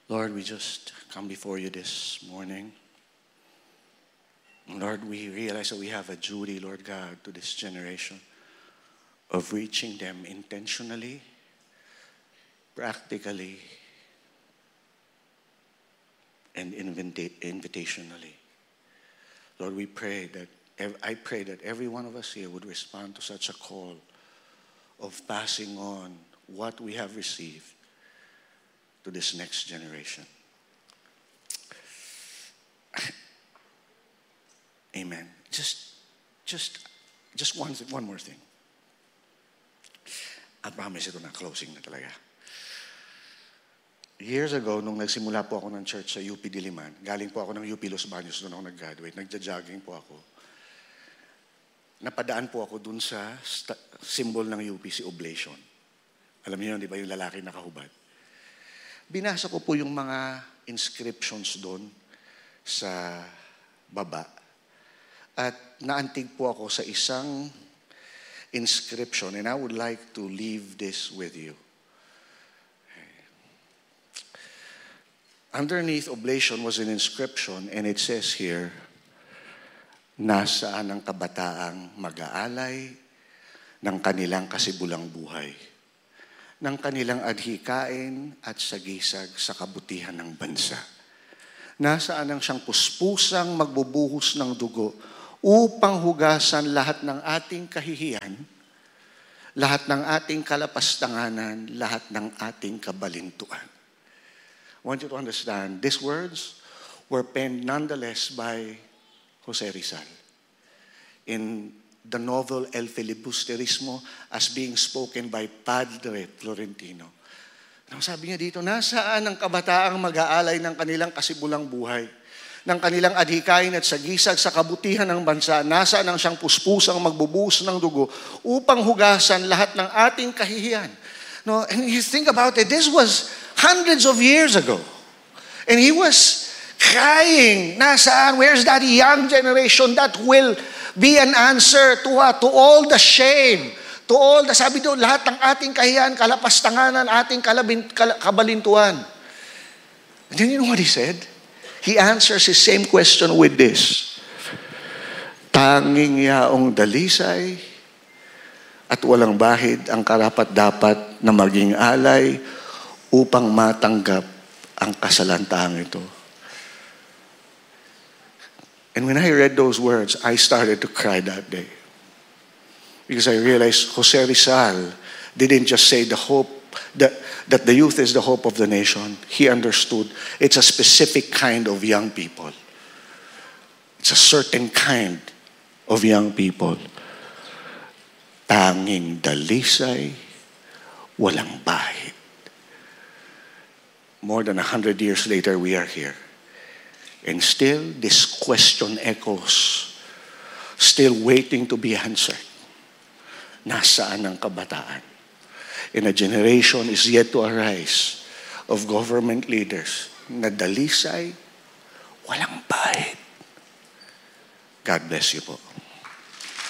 Lord, we just come before you this morning. Lord, we realize that we have a duty, Lord God, to this generation of reaching them intentionally, practically, and invitationally. Lord, I pray that every one of us here would respond to such a call of passing on what we have received to this next generation. Amen. Just one more thing. I promise ito na closing na talaga. Years ago, nung nagsimula po ako ng church sa UP Diliman, galing po ako ng UP Los Baños, doon ako nag-graduate, nagja-jogging po ako. Napadaan po ako doon sa symbol ng UP, si Oblation. Alam niyo yun, di ba, yung lalaki nakahubad. Binasa ko po yung mga inscriptions doon sa baba. At naantig po ako sa isang inscription, and I would like to leave this with you. Underneath Oblation was an inscription, and it says here, nasaan ang kabataang mag-aalay ng kanilang kasibulang buhay, ng kanilang adhikain at sagisag sa kabutihan ng bansa. Nasaan ang siyang puspusang magbubuhos ng dugo upang hugasan lahat ng ating kahihiyan, lahat ng ating kalapastanganan, lahat ng ating kabalintuan. I want you to understand, these words were penned nonetheless by Jose Rizal in the novel El Filibusterismo as being spoken by Padre Florentino. Ang sabi niya dito, nasaan ang kabataang mag-aalay ng kanilang kasibulang buhay, ng kanilang adhikain at sagisag sa kabutihan ng bansa, nasaan ang siyang puspusang magbubuhos ng dugo upang hugasan lahat ng ating kahihiyan. No, and you think about it, this was hundreds of years ago. And he was crying, nasaan, where's that young generation that will be an answer to what? To all the shame, to all the, sabi doon, lahat ng ating kahihiyan, kalapastanganan, ating kabalintuan. And then you know what he said? He answers his same question with this. Tanging yaong dalisay at walang bahid ang karapat-dapat na maging alay upang matanggap ang kasalantaang ito. And when I read those words, I started to cry that day. Because I realized Jose Rizal didn't just say the hope, that the youth is the hope of the nation. He understood it's a specific kind of young people. It's a certain kind of young people. Tanging dalisay, walang bahid. More than 100 years later, we are here. And still, this question echoes, still waiting to be answered. Nasaan ang kabataan? And a generation is yet to arise of government leaders na dalisay, walang bahid. God bless you po.